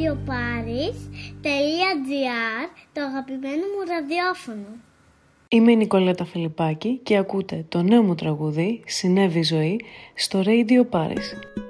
radioparis.gr, το αγαπημένο μου ραδιόφωνο. Είμαι η Νικολέτα Φιλιππάκη και ακούτε το νέο μου τραγούδι «Συνέβη η ζωή» στο Radio Paris.